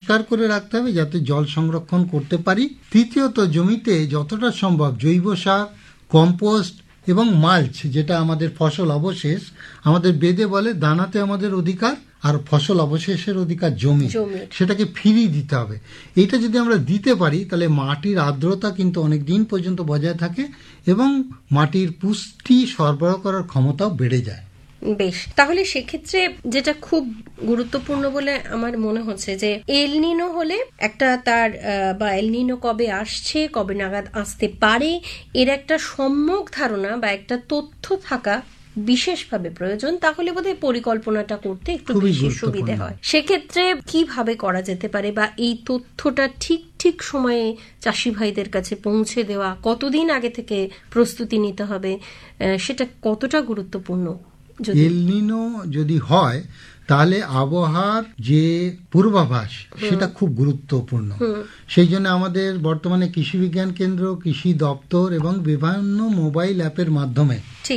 পরিষ্কার করে রাখতে হবে যাতে জল সংরক্ষণ করতে পারি। তৃতীয়ত, জমিতে যতটা সম্ভব জৈব সার, কম্পোস্ট এবং মাল্চ, যেটা আমাদের ফসল অবশেষ, আমাদের বেদে বলে দানাতে আমাদের অধিকার আর ফসল অবশেষের অধিকার জমি, সেটাকে ফিরিয়ে দিতে হবে। এটা যদি আমরা দিতে পারি তাহলে মাটির আর্দ্রতা কিন্তু অনেক দিন পর্যন্ত বজায় থাকে এবং মাটির পুষ্টি সরবরাহ করার ক্ষমতাও বেড়ে যায়। বেশ, তাহলে সেক্ষেত্রে যেটা খুব গুরুত্বপূর্ণ বলে আমার মনে হচ্ছে যে এল নিনো হলে একটা তার বা এল নিনো কবে আসছে, কবে নাগাদ আসতে পারে, এর একটা সম্যক ধারণা বা একটা তথ্য থাকা বিশেষভাবে প্রয়োজন। তাহলে বোধহয় পরিকল্পনাটা করতে একটু বেশি সুবিধে হয়। সেক্ষেত্রে কিভাবে করা যেতে পারে বা এই তথ্যটা ঠিক সময়ে চাষি ভাইদের কাছে পৌঁছে দেওয়া, কতদিন আগে থেকে প্রস্তুতি নিতে হবে, সেটা কতটা গুরুত্বপূর্ণ? এল নিনো যদি হয় তাহলে আবহাওয়ার যে পূর্বাভাস সেটা খুব গুরুত্বপূর্ণ। সেই জন্য আমাদের বর্তমানে কৃষি বিজ্ঞান কেন্দ্র, কৃষি দপ্তর এবং বিভিন্ন মোবাইল অ্যাপের মাধ্যমে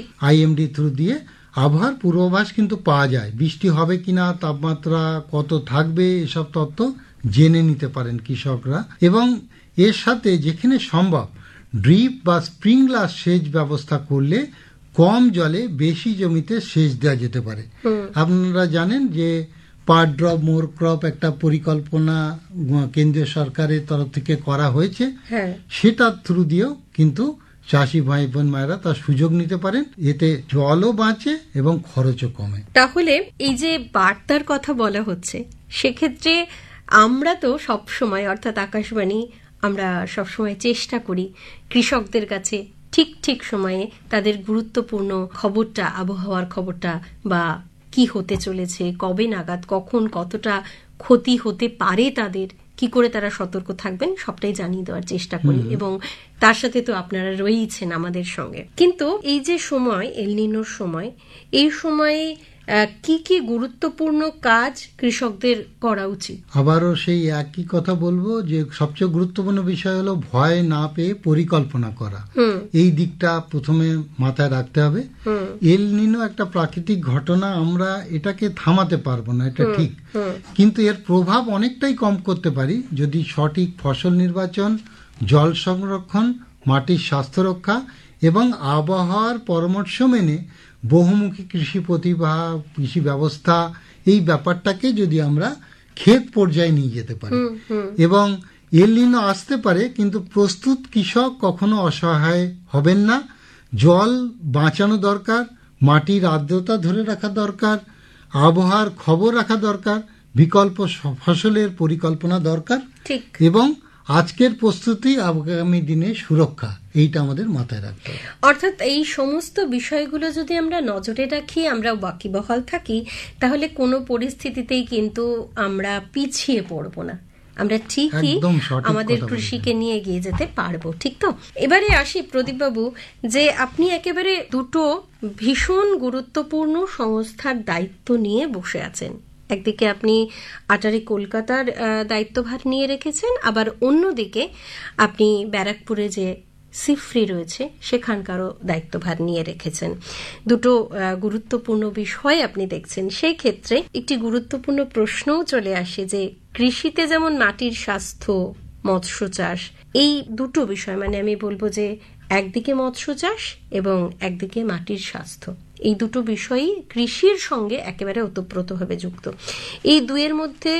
IMD থ্রু দিয়ে আবহাওয়ার পূর্বাভাস কিন্তু পাওয়া যায়। বৃষ্টি হবে কিনা, তাপমাত্রা কত থাকবে, এসব তথ্য জেনে নিতে পারেন কৃষকরা। এবং এর সাথে যেখানে সম্ভব ড্রিপ বা স্প্রিংলার সেচ ব্যবস্থা করলে কম জলে বেশি জমিতে সেচ দেওয়া যেতে পারে। আপনারা জানেন যে পার ড্রপ মোর ক্রপ একটা পরিকল্পনা কেন্দ্রীয় সরকারের তরফ থেকে করা হয়েছে। সেটার থ্রু দিয়েও কিন্তু চাষি ভাই বোন মায়েরা তার সুযোগ নিতে পারেন, এতে জলও বাঁচে এবং খরচও কমে। তাহলে এই যে বার্তার কথা বলা হচ্ছে, সেক্ষেত্রে আমরা তো সবসময়, অর্থাৎ আকাশবাণী, আমরা সবসময় চেষ্টা করি কৃষকদের কাছে ঠিক সময়ে তাদের গুরুত্বপূর্ণ খবরটা, আবহাওয়ার খবরটা বা কি হতে চলেছে, কবে নাগাদ, কখন কতটা ক্ষতি হতে পারে, তাদের কি করে তারা সতর্ক থাকবেন, সবটাই জানিয়ে দেওয়ার চেষ্টা করি। এবং তার সাথে তো আপনারা রয়েছেন আমাদের সঙ্গে। কিন্তু এই যে সময়, এল নিনোর সময়, এই সময়ে কি কি গুরুত্বপূর্ণ কাজ কৃষকদের করা উচিত? আবারও সেই একই কথা বলবো যে সবচেয়ে গুরুত্বপূর্ণ বিষয় হলো ভয় না পেয়ে পরিকল্পনা করা। এই দিকটা প্রথমে মাথায় রাখতে হবে। এল নিনো একটা প্রাকৃতিক ঘটনা, আমরা এটাকে থামাতে পারবো না, এটা ঠিক, কিন্তু এর প্রভাব অনেকটাই কম করতে পারি যদি সঠিক ফসল নির্বাচন, জল সংরক্ষণ, মাটির স্বাস্থ্য রক্ষা এবং আবহাওয়ার পরামর্শ মেনে বহুমুখী কৃষি প্রতিভা, কৃষি ব্যবস্থা, এই ব্যাপারটাকে যদি আমরা ক্ষেত পর্যায়ে নিয়ে যেতে পারি। এবং এল নিনো আসতে পারে কিন্তু প্রস্তুত কৃষক কখনো অসহায় হবেন না। জল বাঁচানো দরকার, মাটির আর্দ্রতা ধরে রাখা দরকার, আবহাওয়ার খবর রাখা দরকার, বিকল্প ফসলের পরিকল্পনা দরকার এবং আজকের প্রস্তুতি আগামী দিনে সুরক্ষা, এইটা আমাদের মাথায় রাখতে হবে। অর্থাৎ এই সমস্ত বিষয়গুলো যদি আমরা নজরে রাখি, আমরা ওয়াকিবহাল থাকি, তাহলে কোনো পরিস্থিতিতেই কিন্তু আমরা পিছিয়ে পড়বো না, আমরা ঠিকই আমাদের কৃষিকে নিয়ে এগিয়ে যেতে পারবো। ঠিক তো? এবারে আসি প্রদীপবাবু, যে আপনি একেবারে দুটো ভীষণ গুরুত্বপূর্ণ সংস্থার দায়িত্ব নিয়ে বসে আছেন। একদিকে আপনি আটারি কলকাতার দায়িত্বভার নিয়ে রেখেছেন, আবার অন্যদিকে আপনি ব্যারাকপুরে যে সিফ্রি রয়েছে সেখানকারও দায়িত্বভার নিয়ে রেখেছেন। দুটো গুরুত্বপূর্ণ বিষয় আপনি দেখছেন। সেই ক্ষেত্রে একটি গুরুত্বপূর্ণ প্রশ্নও চলে আসে যে কৃষিতে যেমন মাটির স্বাস্থ্য, মৎস্য চাষ, এই দুটো বিষয়, মানে আমি বলবো যে একদিকে মৎস্য চাষ এবং একদিকে মাটির স্বাস্থ্য, এই দুটো বিষয়ই কৃষির সঙ্গে একেবারে ওতপ্রোতভাবে যুক্ত। এই দুয়ের মধ্যে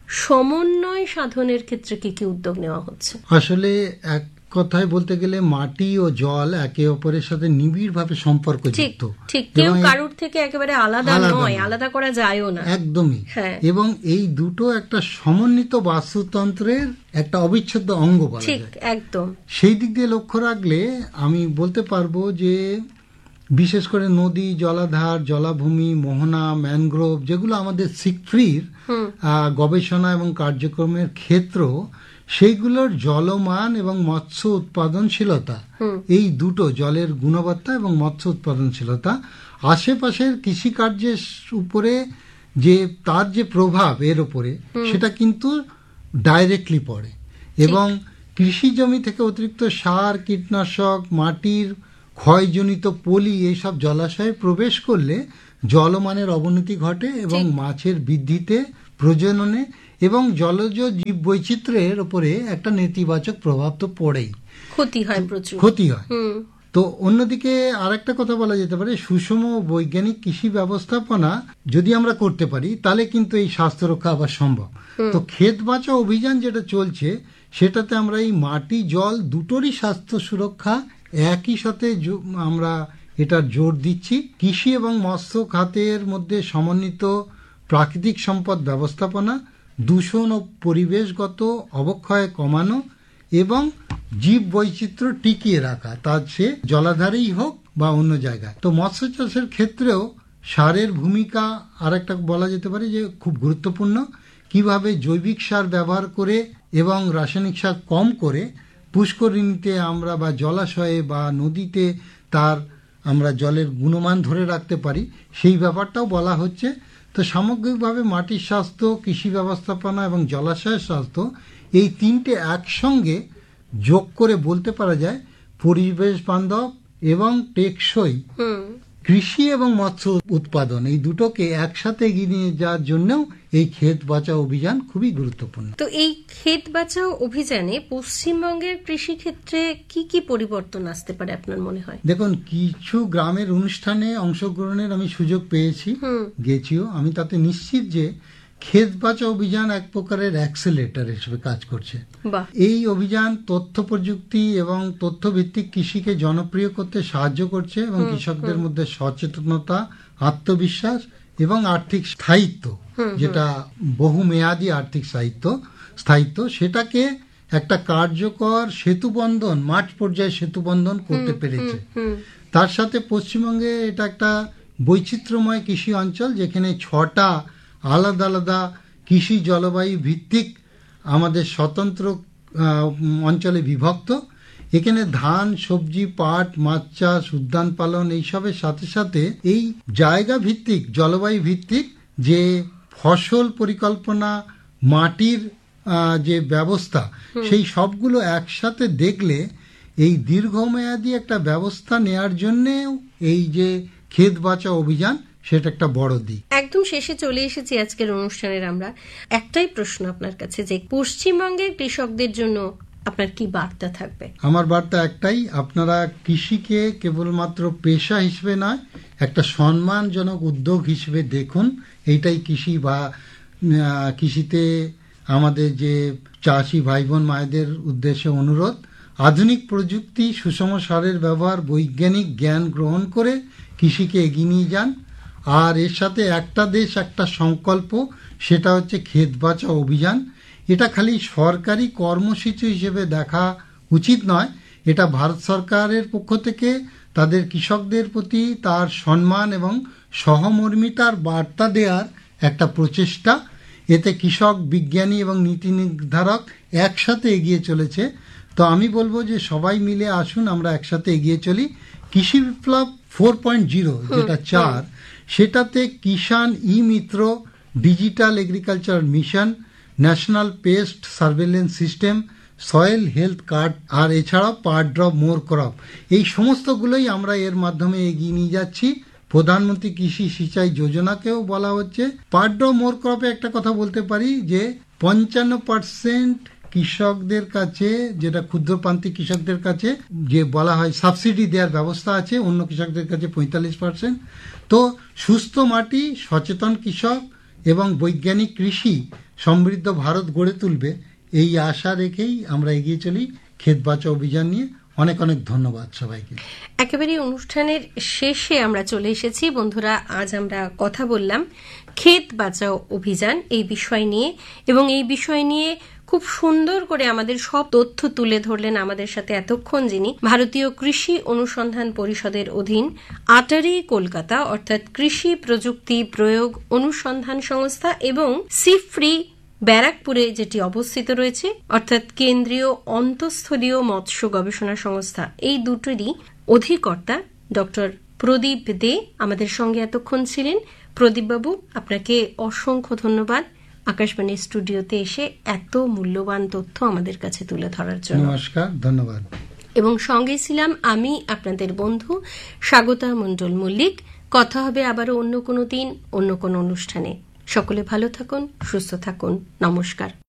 সমন্বয় সাধনের ক্ষেত্রে কি কি উদ্যোগ নেওয়া হচ্ছে? আসলে এক কথায় বলতে গেলে মাটি ও জল একে অপরের সাথে নিবিড়ভাবে সম্পর্কযুক্ত। ঠিক, কেউ কারোর থেকে একেবারে আলাদা নয়, আলাদা করা যায়ও না, একদমই। এবং এই দুটো একটা সমন্বিত বাস্তুতন্ত্রের একটা অবিচ্ছেদ্য অঙ্গ বলা যায়। একদম সেই দিক দিয়ে লক্ষ্য রাখলে আমি বলতে পারবো যে বিশেষ করে নদী, জলাধার, জলাভূমি, মোহনা, ম্যানগ্রোভ, যেগুলো আমাদের সিফ্রির গবেষণা এবং কার্যক্রমের ক্ষেত্র, সেইগুলোর জলমান এবং মৎস্য উৎপাদনশীলতা, এই দুটো, জলের গুণবত্তা এবং মৎস্য উৎপাদনশীলতা, আশেপাশের কৃষিকার্যের উপরে যে তার যে প্রভাব এর উপরে, সেটা কিন্তু ডাইরেক্টলি পড়ে। এবং কৃষি জমি থেকে অতিরিক্ত সার, কীটনাশক, মাটির ক্ষয়জনিত পলি, এইসব জলাশয়ে প্রবেশ করলে জলমানের অবনতি ঘটে এবং মাছের বৃদ্ধিতে, প্রজননে এবং জলজ জীব বৈচিত্র্যের উপরে একটা নেতিবাচক প্রভাব তো পড়েই, ক্ষতি হয়, প্রচুর ক্ষতি হয়। তো অন্যদিকে আরেকটা কথা বলা যেতে পারে, সুষম বৈজ্ঞানিক কৃষি ব্যবস্থাপনা যদি আমরা করতে পারি তাহলে কিন্তু এই স্বাস্থ্য রক্ষা আবার সম্ভব। তো ক্ষেত বাঁচাও অভিযান যেটা চলছে সেটাতে আমরা এই মাটি জল দুটোরই স্বাস্থ্য সুরক্ষা একই সাথে আমরা এটার জোর দিচ্ছি। কৃষি এবং মৎস্য খাতের মধ্যে সমন্বিত প্রাকৃতিক সম্পদ ব্যবস্থাপনা, দূষণ ও পরিবেশগত অবক্ষয় কমানো এবং জীব বৈচিত্র্য টিকিয়ে রাখা, তা সে জলাধারেই হোক বা অন্য জায়গায়। তো মৎস্য চাষের ক্ষেত্রেও সারের ভূমিকা আরেকটা বলা যেতে পারে যে খুব গুরুত্বপূর্ণ। কিভাবে জৈবিক সার ব্যবহার করে এবং রাসায়নিক সার কম করে পুষ্করিণীতে আমরা বা জলাশয়ে বা নদীতে তার আমরা জলের গুণমান ধরে রাখতে পারি, সেই ব্যাপারটাও বলা হচ্ছে। তো সামগ্রিকভাবে মাটির স্বাস্থ্য, কৃষি ব্যবস্থাপনা এবং জলাশয়ের স্বাস্থ্য, এই তিনটে একসঙ্গে যোগ করে বলতে পারা যায় পরিবেশ বান্ধব এবং টেকসই কৃষি এবং মৎস্য উৎপাদন, এই দুটোকে একসাথে এগিয়ে নিয়ে যাওয়ার জন্যও এই ক্ষেত বাঁচাও অভিযান খুবই গুরুত্বপূর্ণ। তো এই ক্ষেত বাঁচাও অভিযানে পশ্চিমবঙ্গের কৃষি ক্ষেত্রে কি কি পরিবর্তন আসতে পারে আপনার মনে হয়? দেখুন, কিছু গ্রামের অনুষ্ঠানে অংশগ্রহণের আমি সুযোগ পেয়েছি, গেছিও। আমি তাতে নিশ্চিত যে ক্ষেত বাঁচাও অভিযান এক প্রকারের অ্যাক্সেলেটর হিসেবে কাজ করছে। এই অভিযান তথ্য প্রযুক্তি এবং তথ্য ভিত্তিক কৃষিকে জনপ্রিয় করতে সাহায্য করছে এবং কৃষকদের মধ্যে সচেতনতা, আত্মবিশ্বাস এবং আর্থিক স্থায়িত্ব, যেটা বহুমেয়াদী আর্থিক স্থায়িত্ব, সেটাকে একটা কার্যকর সেতুবন্ধন, মাঠ পর্যায়ে সেতুবন্ধন করতে পেরেছে। তার সাথে পশ্চিমবঙ্গে এটা একটা বৈচিত্র্যময় কৃষি অঞ্চল, যেখানে 6টা আলাদা আলাদা কৃষি জলবায়ু ভিত্তিক আমাদের স্বতন্ত্র অঞ্চলে বিভক্ত। এখানে ধান, সবজি, পাট, মাছ চাষ, উদ্যান পালন, এইসবের সাথে সাথে এই জায়গা ভিত্তিক, জলবায়ু ভিত্তিক যে ফসল পরিকল্পনা, মাটির যে ব্যবস্থা, সেই সবগুলো একসাথে দেখলে এই দীর্ঘমেয়াদী একটা ব্যবস্থা নেয়ার জন্যেও এই যে ক্ষেত বাঁচাও অভিযান, সেটা একটা বড় দিক। একদম শেষে চলে এসেছি আজকের অনুষ্ঠানের। আমরা একটাই প্রশ্ন আপনার কাছে, যে পশ্চিমবঙ্গের কৃষকদের জন্য আপনার কি বার্তা থাকবে? আমার বার্তা একটাই, আপনারা কৃষিকে কেবলমাত্র পেশা হিসেবে নয়, একটা সম্মানজনক উদ্যোগ হিসেবে দেখুন। এইটাই কৃষি বা কৃষিতে আমাদের যে চাষি ভাই বোন মায়েদের উদ্দেশ্যে অনুরোধ। আধুনিক প্রযুক্তি, সুষম সারের ব্যবহার, বৈজ্ঞানিক জ্ঞান গ্রহণ করে কৃষিকে এগিয়ে নিয়ে যান। আর এর সাথে একটা দেশ একটা সংকল্প, সেটা হচ্ছে ক্ষেত বাঁচাও অভিযান। এটা খালি সরকারি কর্মসূচি হিসেবে দেখা উচিত নয়, এটা ভারত সরকারের পক্ষ থেকে তাদের কৃষকদের প্রতি তার সম্মান এবং সহমর্মিতার বার্তা দেওয়ার একটা প্রচেষ্টা। এতে কৃষক, বিজ্ঞানী এবং নীতি নির্ধারক একসাথে এগিয়ে চলেছে। তো আমি বলবো যে সবাই মিলে আসুন, আমরা একসাথে এগিয়ে চলি। কৃষি বিপ্লব 4.0 যেটা 4, সেটাতে কিষাণ ই মিত্র, digital agriculture mission, national paste surveillance system, soil health card, আর এছাড়াও পার ড্রপ মোর ক্রপ, এই সমস্তগুলোই আমরা এর মাধ্যমে এগিয়ে নিয়ে যাচ্ছি। প্রধানমন্ত্রী কৃষি সিঁচাই যোজনাকেও বলা হচ্ছে। পার ড্রপ মোর ক্রপে একটা কথা বলতে পারি যে 55% কৃষকদের কাছে, যেটা ক্ষুদ্রপ্রান্তিক কৃষকদের কাছে যে বলা হয় সাবসিডি দেওয়ার ব্যবস্থা আছে, অন্য কৃষকদের কাছে 45%। তো সুস্থ মাটি, সচেতন কৃষক এবং বৈজ্ঞানিক কৃষি সমৃদ্ধ ভারত গড়ে তুলবে, এই আশা রেখেই আমরা এগিয়ে চলি ক্ষেত বাঁচাও অভিযান নিয়ে। অনেক অনেক ধন্যবাদ সবাইকে। একেবারে অনুষ্ঠানের শেষে আমরা চলে এসেছি বন্ধুরা। আজ আমরা কথা বললাম ক্ষেত বাঁচাও অভিযান এই বিষয় নিয়ে, এবং এই বিষয় নিয়ে খুব সুন্দর করে আমাদের সব তথ্য তুলে ধরলেন আমাদের সাথে এতক্ষণ যিনি ভারতীয় কৃষি অনুসন্ধান পরিষদের অধীন আটারি কলকাতা অর্থাৎ কৃষি প্রযুক্তি প্রয়োগ অনুসন্ধান সংস্থা এবং সিফ্রি ব্যারাকপুরে যেটি অবস্থিত রয়েছে অর্থাৎ কেন্দ্রীয় অন্তঃস্থলীয় মৎস্য গবেষণা সংস্থা, এই দুটোরই অধিকর্তা ডক্টর প্রদীপ দে আমাদের সঙ্গে এতক্ষণ ছিলেন। প্রদীপবাবু, আপনাকে অসংখ্য ধন্যবাদ আকাশবাণী স্টুডিওতে এসে এত মূল্যবান তথ্য আমাদের কাছে তুলে ধরার জন্য। নমস্কার, ধন্যবাদ। এবং সঙ্গে ছিলাম আমি আপনাদের বন্ধু স্বাগতা মণ্ডল মল্লিক। কথা হবে আবারও অন্য কোনো দিন, অন্য কোনো অনুষ্ঠানে। সকলে ভালো থাকুন, সুস্থ থাকুন। নমস্কার।